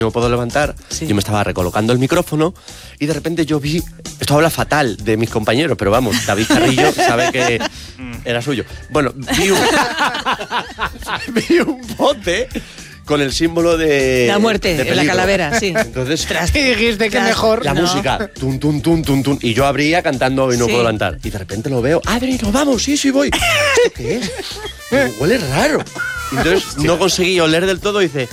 no puedo levantar, Sí. yo me estaba recolocando el micrófono y de repente yo vi, esto habla fatal de mis compañeros, pero vamos, David Carrillo sabe que era suyo. Bueno, vi un bote con el símbolo de La muerte, de en la peligro. calavera, sí. Entonces, Y dijiste que mejor. la No. música, tun, tun, tun, tun, tun, y yo abría cantando y no Sí. puedo levantar. Y de repente lo veo, Adri, nos vamos, sí, voy. ¿Esto qué es? Digo, huele raro. Y entonces no conseguí oler del todo y dice...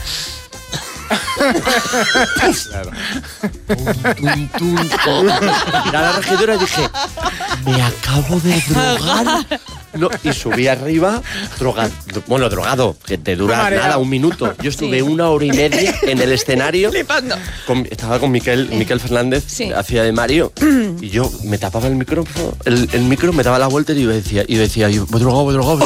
Claro. Tum, tum, tum. Miré a la regidora y dije, me acabo de drogar. No, y subí arriba, drogado, que te dura Mareado. nada, un minuto. Yo estuve Sí. 1 hora y media en el escenario. Flipando. Estaba con Miquel Fernández, Sí. hacía de Mario, y yo me tapaba el micrófono, el micro, me daba la vuelta y yo decía, voy drogado.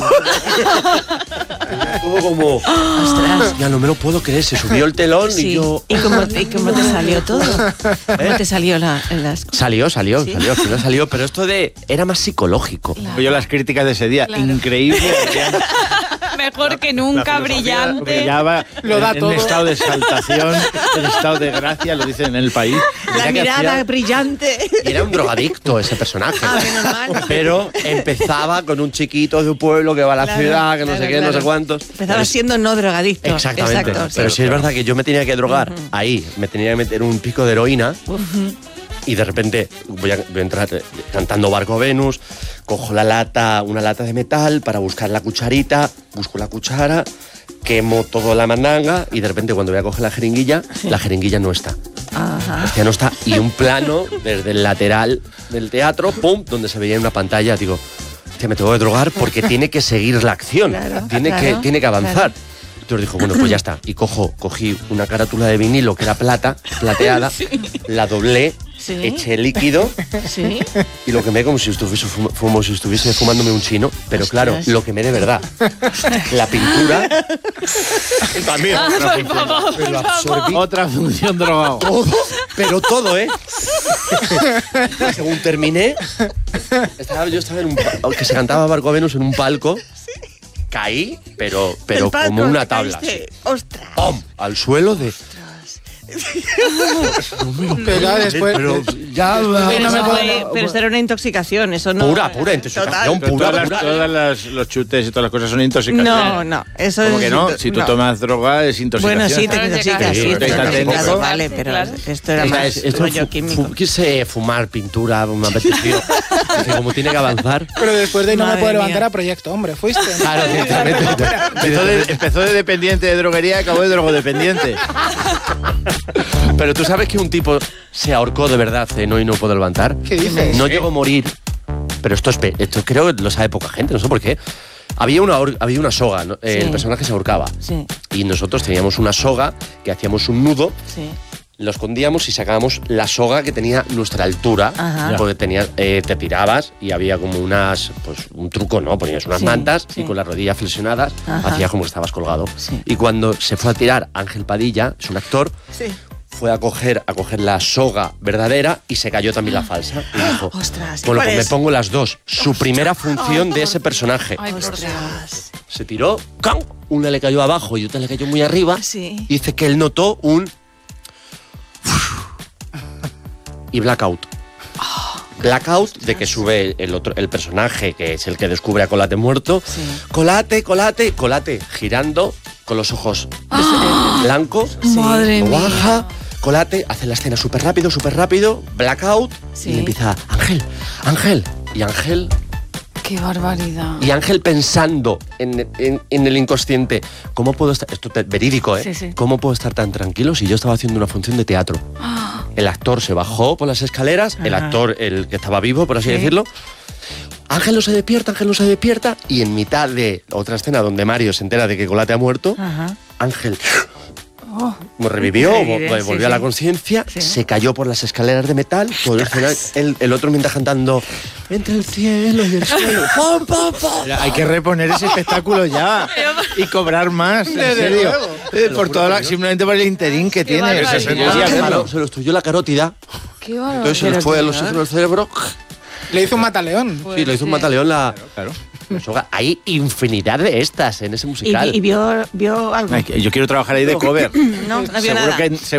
Todo como, Ostras. ya no me lo puedo creer, se subió el telón Sí. y yo... ¿Y cómo te salió todo? ¿Cómo te salió las Salió, Sí. al final salió, pero esto era más psicológico. Yo las críticas de ese día, increíble. Mejor que nunca, brillante. Brillaba Lo da en todo. estado de exaltación, en estado de gracia, lo dicen en el país. La que mirada hacía- brillante. Y era un drogadicto ese personaje. Ah, menos mal. Pero empezaba con un chiquito de un pueblo que va a la Claro, ciudad, que no sé claro, qué, no claro. sé cuántos. Empezaba Pero- siendo no drogadicto. Exactamente. Exacto, Pero sí. sí es verdad que yo me tenía que drogar ahí, me tenía que meter un pico de heroína. Y de repente voy a entrar cantando Barco Venus, cojo una lata de metal para buscar la cucharita, busco la cuchara, quemo toda la mandanga y de repente cuando voy a coger la jeringuilla no está. Ajá. Hostia, no está. Y un plano desde el lateral del teatro, pum, donde se veía en una pantalla, digo, hostia, me tengo que drogar porque tiene que seguir la acción, Claro, tiene que avanzar. claro. Entonces dijo, bueno, pues ya está. Y cogí una carátula de vinilo que era plateada, la doblé, Sí. eché líquido Sí. y lo quemé como si estuviese fumándome un chino. Pero claro, Ostras. lo quemé de verdad. La pintura también. Pero absorbí Otra función drogado. todo, pero todo, ¿eh? Según terminé, yo estaba en un que se cantaba Barco Venus en un palco. Caí, pero El palco, como una tabla. caíste. Así. Ostras. ¡Pum! Al suelo de... Pero ya después. Pero ya... Pero esto era una intoxicación, eso no. Pura intoxicación, Pero pura. los chutes y todas las cosas son intoxicaciones. No, eso ¿Cómo es. que no? Si tú no. tomas droga es intoxicación. Bueno, sí, te Claro, intoxicas, sí, sí, está está técnico. intoxicado, vale, Sí, pero claro. esto era más rollo químico. Quise fumar pintura, me apeteció. Dije, como tiene que avanzar. Pero después de no me Madre puedo mía. levantar a Proyecto Hombre, fuiste. Claro, directamente. Empezó de dependiente de droguería y acabó de drogodependiente. Pero tú sabes que un tipo se ahorcó de verdad, cenó y no pudo levantar. ¿Qué dices? No llegó a morir. Pero esto creo que lo sabe poca gente, no sé por qué. Había una soga, ¿no? El personaje se ahorcaba. Sí, Y nosotros teníamos una soga que hacíamos un nudo, sí. lo escondíamos y sacábamos la soga que tenía nuestra altura. Ajá. Porque te tirabas y había como un truco, ¿no? Ponías unas Sí, mantas sí. y con las rodillas flexionadas Ajá. hacías como que estabas colgado. Sí. Y cuando se fue a tirar Ángel Padilla, es un actor, Sí. fue a coger la soga verdadera y se cayó también la falsa. Y dijo, Ostras, ¿y bueno, cuál pues me es? pongo las dos. Su primera función de ese personaje. Ay, por Dios. Ostras. Se tiró, ¡cam! Una le cayó abajo y otra le cayó muy arriba. Sí. Y dice que él notó un... y blackout. Blackout de que sube el personaje, que es el que descubre a Colate muerto. Sí. Colate, girando con los ojos blancos. Madre Lo mía. baja, Colate, hace la escena súper rápido, blackout, Sí. y le empieza, Ángel. Y Ángel pensando en el inconsciente, ¿cómo puedo estar? Esto es verídico, ¿eh? Sí, sí. ¿Cómo puedo estar tan tranquilo si yo estaba haciendo una función de teatro? El actor se bajó por las escaleras, el Ajá. actor, el que estaba vivo, por así Sí. decirlo. Ángel no se despierta, y en mitad de otra escena donde Mario se entera de que Colate ha muerto, Ajá. Ángel revivió, Revive, volvió sí, a la sí. conciencia, Sí. se cayó por las escaleras de metal, todo el escenario, el otro mientras cantando entre el cielo y el suelo. ¡Pum, pum, pum! Hay que reponer ese espectáculo ya y cobrar más, en serio. Por simplemente por el interín que tiene. barbaridad. Eso yo sí hacerlo. Se lo estrelló la carótida, Qué bárbaro. entonces se le fue a los ojos del cerebro. Le hizo un mataleón. Sí, lo hizo un mataleón la Claro. soga. Hay infinidad de estas en ese musical. ¿Y vio algo? Ay, yo quiero trabajar ahí de cover. No vio Seguro nada. que